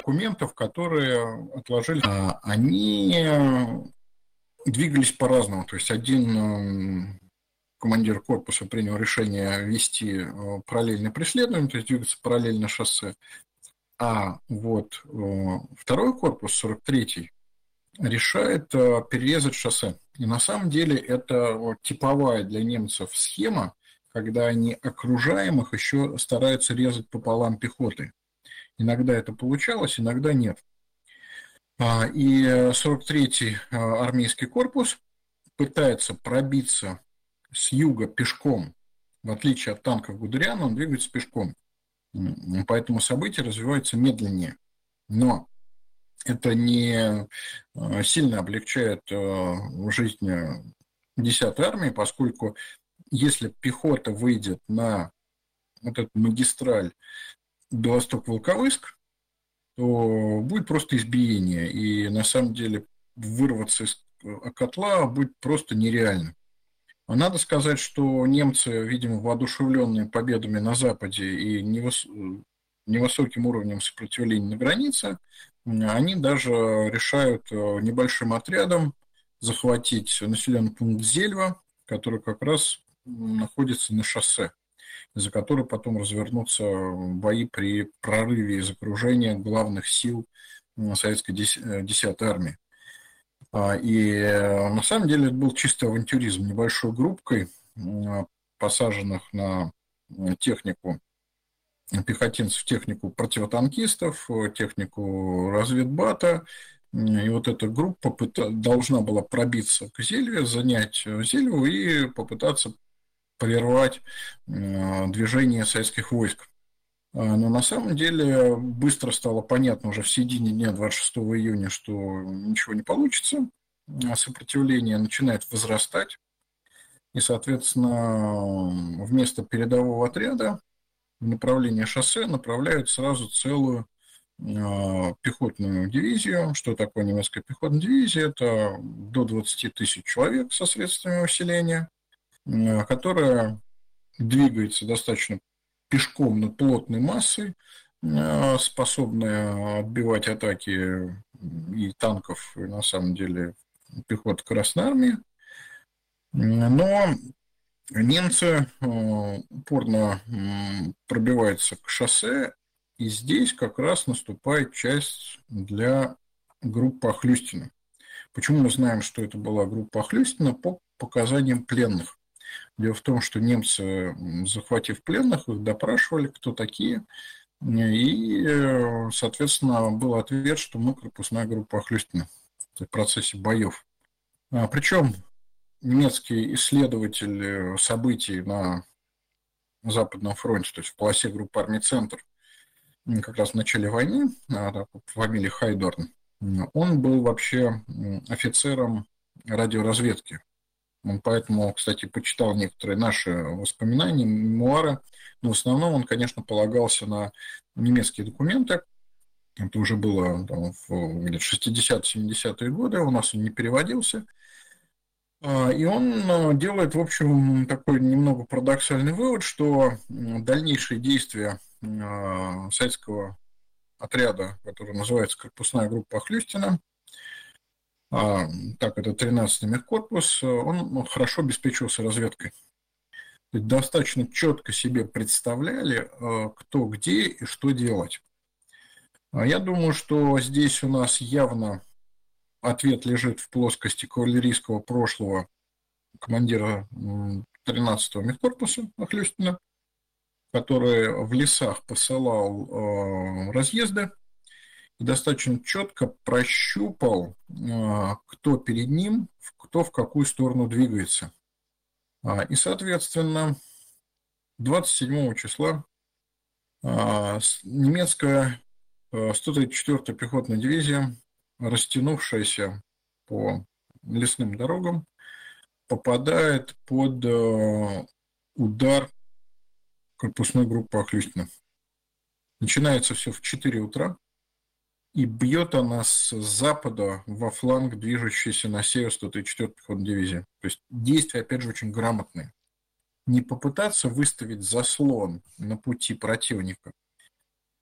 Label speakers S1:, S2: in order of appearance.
S1: документов, которые отложили. Они двигались по-разному. То есть один командир корпуса принял решение вести параллельное преследование, то есть двигаться параллельно шоссе. А вот второй корпус, 43-й, решает перерезать шоссе. И на самом деле это типовая для немцев схема, когда они окружаемых еще стараются резать пополам пехоты. Иногда это получалось, иногда нет. И 43-й армейский корпус пытается пробиться с юга пешком. В отличие от танков Гудериана, он двигается пешком. Поэтому события развиваются медленнее. Но это не сильно облегчает жизнь 10-й армии, поскольку если пехота выйдет на вот эту магистраль Белосток-Волковыск, то будет просто избиение. И на самом деле вырваться из котла будет просто нереально. А надо сказать, что немцы, видимо, воодушевленные победами на Западе и невысоким уровнем сопротивления на границе, они даже решают небольшим отрядом захватить населенный пункт Зельва, который как раз находится на шоссе, из-за которого потом развернутся бои при прорыве из окружения главных сил советской 10-й армии. И на самом деле это был чистый авантюризм. Небольшой группкой посаженных на технику пехотинцев, технику противотанкистов, технику разведбата. И вот эта группа должна была пробиться к Зельве, занять Зельву и попытаться прервать движение советских войск. Но на самом деле быстро стало понятно уже в середине дня 26 июня, что ничего не получится, сопротивление начинает возрастать, и, соответственно, вместо передового отряда в направлении шоссе направляют сразу целую пехотную дивизию. Что такое немецкая пехотная дивизия? Это до 20 тысяч человек со средствами усиления, которая двигается достаточно пешком, но плотной массой, способная отбивать атаки и танков, и на самом деле пехоты Красной Армии. Но немцы упорно пробиваются к шоссе, и здесь как раз наступает часть для группы Охлюстина. Почему мы знаем, что это была группа Охлюстина? По показаниям пленных. Дело в том, что немцы, захватив пленных, их допрашивали, кто такие, и, соответственно, был ответ, что мы корпусная группа Охлюстина в процессе боев. Причем немецкий исследователь событий на Западном фронте, то есть в полосе группы армий «Центр», как раз в начале войны, по фамилии Хайдорн, он был вообще офицером радиоразведки. Он поэтому, кстати, почитал некоторые наши воспоминания, мемуары, но в основном он, конечно, полагался на немецкие документы. Это уже было там, в 60-70-е годы, у нас он не переводился. И он делает, в общем, такой немного парадоксальный вывод, что дальнейшие действия советского отряда, который называется корпусная группа Охлюстина, так, это 13-й мехкорпус, он хорошо обеспечивался разведкой. Достаточно четко себе представляли, кто где и что делать. Я думаю, что здесь у нас явно ответ лежит в плоскости кавалерийского прошлого командира 13-го мехкорпуса Охлюстина, который в лесах посылал разъезды, и достаточно четко прощупал, кто перед ним, кто в какую сторону двигается. И, соответственно, 27 числа немецкая 134-я пехотная дивизия, растянувшаяся по лесным дорогам, попадает под удар корпусной группы Охлюстина. Начинается все в 4 утра. И бьет она с запада во фланг движущейся на север 134-й пехотной дивизии. То есть действия, опять же, очень грамотные. Не попытаться выставить заслон на пути противника,